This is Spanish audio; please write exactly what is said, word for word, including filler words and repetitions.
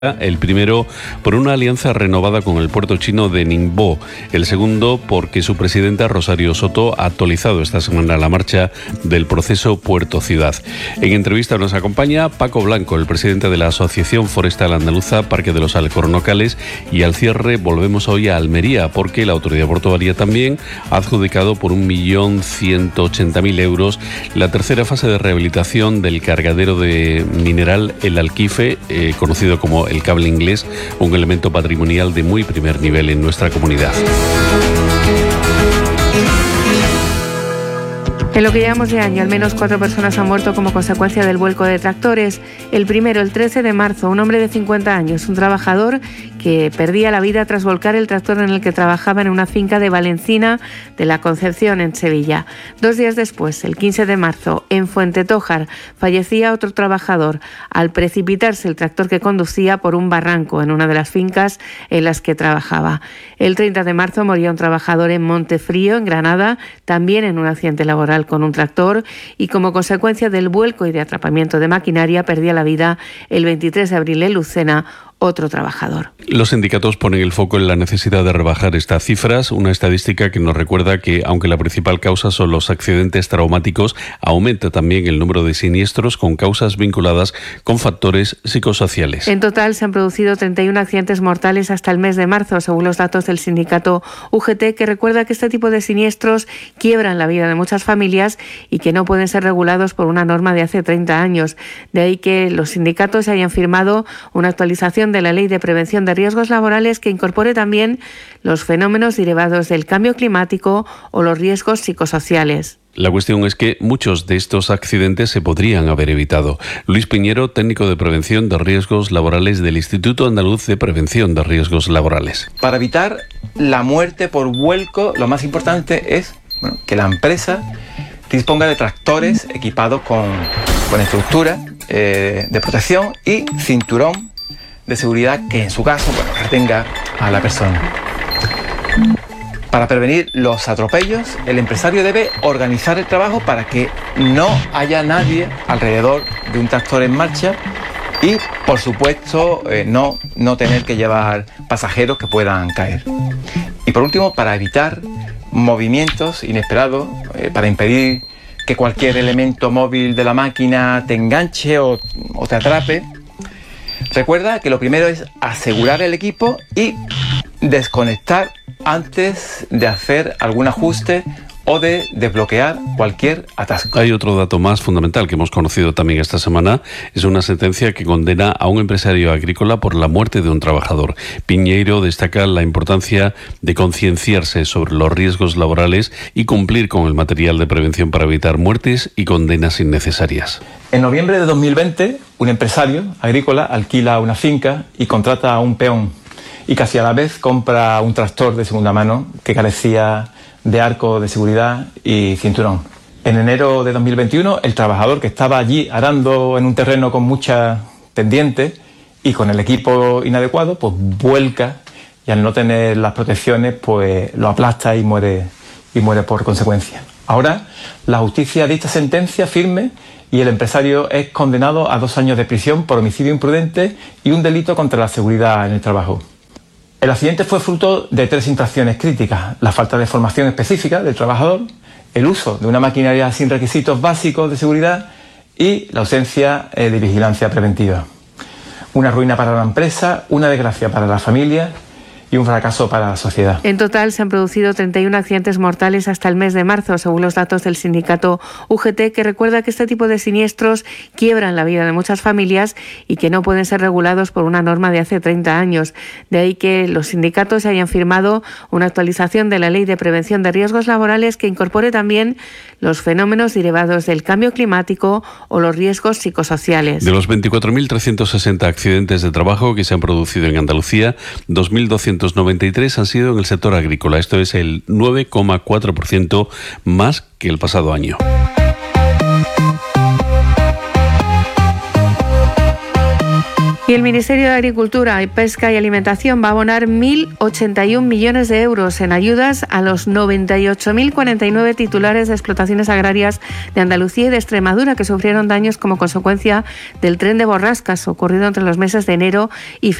El primero por una alianza renovada con el puerto chino de Ningbo. El segundo porque su presidenta Rosario Soto ha actualizado esta semana la marcha del proceso Puerto-Ciudad. En entrevista nos acompaña Paco Blanco, el presidente de la Asociación Forestal Andaluza Parque de los Alcornocales, y al cierre volvemos hoy a Almería porque la autoridad portuaria también ha adjudicado por un millón ciento ochenta mil euros la tercera fase de rehabilitación del cargadero de mineral El Alquife, eh, conocido como el cable inglés, un elemento patrimonial de muy primer nivel en nuestra comunidad. En lo que llevamos de año, al menos cuatro personas han muerto como consecuencia del vuelco de tractores. El primero, el trece de marzo, un hombre de cincuenta años, un trabajador que perdía la vida tras volcar el tractor en el que trabajaba en una finca de Valencina de la Concepción, en Sevilla. Dos días después, el quince de marzo, en Fuentetójar, fallecía otro trabajador al precipitarse el tractor que conducía por un barranco en una de las fincas en las que trabajaba. El treinta de marzo moría un trabajador en Montefrío, en Granada, también en un accidente laboral con un tractor, y como consecuencia del vuelco y de atrapamiento de maquinaria perdía la vida el veintitrés de abril en Lucena otro trabajador. Los sindicatos ponen el foco en la necesidad de rebajar estas cifras, una estadística que nos recuerda que, aunque la principal causa son los accidentes traumáticos, aumenta también el número de siniestros con causas vinculadas con factores psicosociales. En total se han producido treinta y uno accidentes mortales hasta el mes de marzo, según los datos del sindicato U G T, que recuerda que este tipo de siniestros quiebran la vida de muchas familias y que no pueden ser regulados por una norma de hace treinta años. De ahí que los sindicatos hayan firmado una actualización de la Ley de Prevención de Riesgos Laborales que incorpore también los fenómenos derivados del cambio climático o los riesgos psicosociales. La cuestión es que muchos de estos accidentes se podrían haber evitado. Luis Piñero, técnico de prevención de riesgos laborales del Instituto Andaluz de Prevención de Riesgos Laborales. Para evitar la muerte por vuelco, lo más importante es bueno, que la empresa disponga de tractores equipados con, con estructura eh, de protección y cinturón de seguridad que en su caso bueno, retenga a la persona. Para prevenir los atropellos, el empresario debe organizar el trabajo para que no haya nadie alrededor de un tractor en marcha y, por supuesto, eh, no, no tener que llevar pasajeros que puedan caer. Y por último, para evitar movimientos inesperados, eh, para impedir que cualquier elemento móvil de la máquina te enganche o, o te atrape, recuerda que lo primero es asegurar el equipo y desconectar antes de hacer algún ajuste o de desbloquear cualquier atasco. Hay otro dato más fundamental que hemos conocido también esta semana. Es una sentencia que condena a un empresario agrícola por la muerte de un trabajador. Piñeiro destaca la importancia de concienciarse sobre los riesgos laborales y cumplir con el material de prevención para evitar muertes y condenas innecesarias. En noviembre de dos mil veinte, un empresario agrícola alquila una finca y contrata a un peón y casi a la vez compra un tractor de segunda mano que carecía de arco de seguridad y cinturón. En enero de dos mil veintiuno, el trabajador que estaba allí arando en un terreno con mucha pendiente y con el equipo inadecuado, pues vuelca y al no tener las protecciones, pues lo aplasta y muere, y muere por consecuencia. Ahora, la justicia dicta sentencia firme y el empresario es condenado a dos años de prisión por homicidio imprudente y un delito contra la seguridad en el trabajo. El accidente fue fruto de tres infracciones críticas: la falta de formación específica del trabajador, el uso de una maquinaria sin requisitos básicos de seguridad y la ausencia eh, de vigilancia preventiva. Una ruina para la empresa, una desgracia para la familia y un fracaso para la sociedad. En total se han producido treinta y uno accidentes mortales hasta el mes de marzo, según los datos del sindicato U G T, que recuerda que este tipo de siniestros quiebran la vida de muchas familias y que no pueden ser regulados por una norma de hace treinta años. De ahí que los sindicatos hayan firmado una actualización de la Ley de Prevención de Riesgos Laborales que incorpore también los fenómenos derivados del cambio climático o los riesgos psicosociales. De los veinticuatro mil trescientos sesenta accidentes de trabajo que se han producido en Andalucía, dos mil doscientos noventa y tres han sido en el sector agrícola. Esto es el nueve coma cuatro por ciento más que el pasado año. Y el Ministerio de Agricultura, Pesca y Alimentación va a abonar mil ochenta y un millones de euros en ayudas a los noventa y ocho mil cuarenta y nueve titulares de explotaciones agrarias de Andalucía y de Extremadura que sufrieron daños como consecuencia del tren de borrascas ocurrido entre los meses de enero y febrero.